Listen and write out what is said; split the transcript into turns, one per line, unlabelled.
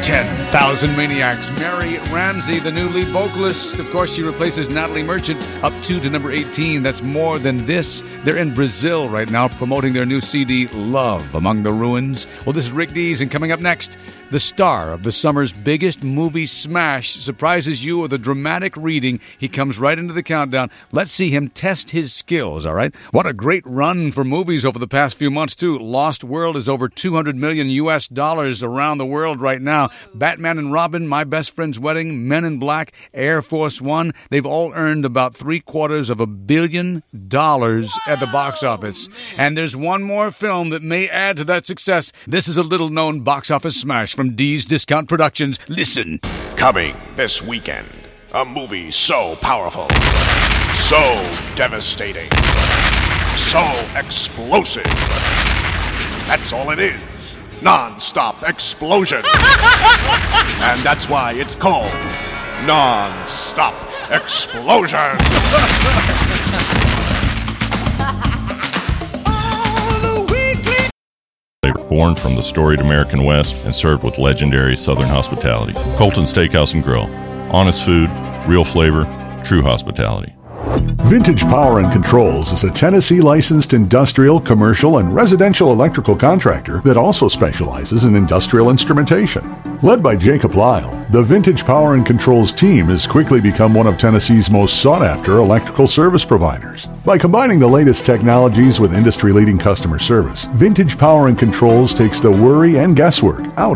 10,000 Maniacs. Mary Ramsey, the new lead vocalist. Of course, she replaces Natalie Merchant, up to number 18. That's More Than This. They're in Brazil right now promoting their new CD, Love Among the Ruins. Well, this is Rick Dees, and coming up next, the star of the summer's biggest movie smash surprises you with a dramatic reading. He comes right into the countdown. Let's see him test his skills, all right? What a great run for movies over the past few months, too. Lost World is over $200 million around the world right now. Batman and Robin, My Best Friend's Wedding, Men in Black, Air Force One, they've all earned about $750 million at the box office. And there's one more film that may add to that success. This is a little-known box office smash from Dee's Discount Productions. Listen.
Coming this weekend, a movie so powerful, so devastating, so explosive. That's all it is. Non-stop explosion. And that's why it's called Non-Stop Explosion.
They were born from the storied American West and served with legendary Southern hospitality. Colton Steakhouse and Grill. Honest food, real flavor, true hospitality.
Vintage Power and Controls is a Tennessee licensed industrial, commercial, and residential electrical contractor that also specializes in industrial instrumentation. Led by Jacob Lyle, the Vintage Power and Controls team has quickly become one of Tennessee's most sought-after electrical service providers. By combining the latest technologies with industry-leading customer service, Vintage Power and Controls takes the worry and guesswork out